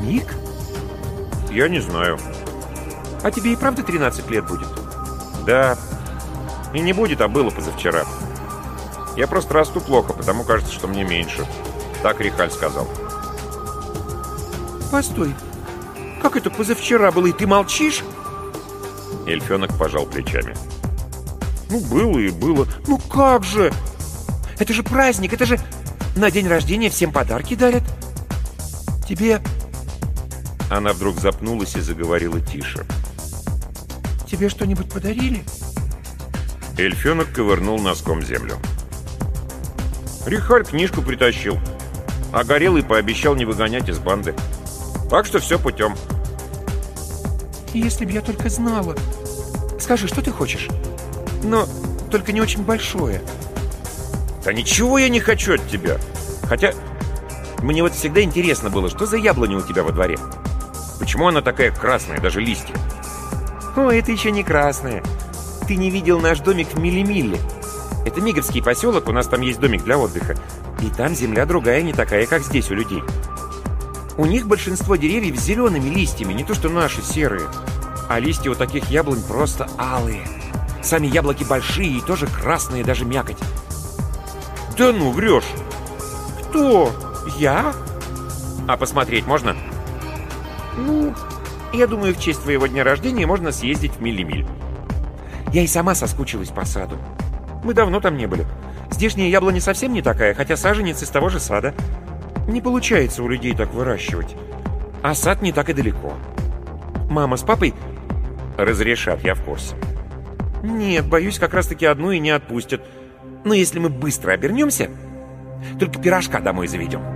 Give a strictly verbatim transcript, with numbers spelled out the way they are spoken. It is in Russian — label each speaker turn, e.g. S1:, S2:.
S1: Ник?
S2: Я не знаю.
S1: А тебе и правда тринадцать лет будет?
S2: Да. И не будет, а было позавчера. Я просто расту плохо, потому кажется, что мне меньше. Так Рихаль сказал.
S1: Постой. Как это позавчера было, и ты молчишь?
S2: Эльфенок пожал плечами. Ну, было и было.
S1: Ну как же? Это же праздник, это же на день рождения всем подарки дарят. Тебе...
S2: Она вдруг запнулась и заговорила тише.
S1: Тебе что-нибудь подарили?
S2: Эльфенок ковырнул носком землю. Рихаль книжку притащил, а Горелый пообещал не выгонять из банды. Так что все путем.
S1: Если б я только знала. Скажи, что ты хочешь? Но только не очень большое.
S2: Да ничего я не хочу от тебя. Хотя мне вот всегда интересно было, что за яблоня у тебя во дворе? Почему она такая красная, даже листья?
S1: О, это еще не красная. Ты не видел наш домик в Милли-Милле. Это Миговский поселок, у нас там есть домик для отдыха. И там земля другая, не такая, как здесь у людей. У них большинство деревьев с зелеными листьями, не то что наши, серые. А листья у таких яблонь просто алые. Сами яблоки большие и тоже красные, даже мякоть.
S2: Да ну, врешь.
S1: Кто? Я?
S2: А посмотреть можно?
S1: Ну, я думаю, в честь твоего дня рождения можно съездить в Милли-Миль. Я и сама соскучилась по саду. Мы давно там не были. Здешняя яблоня совсем не такая, хотя саженец из того же сада. Не получается у людей так выращивать. А сад не так и далеко. Мама с папой...
S2: Разрешат, я в курсе.
S1: Нет, боюсь, как раз-таки одну и не отпустят. Но если мы быстро обернемся, только пирожка домой заведем.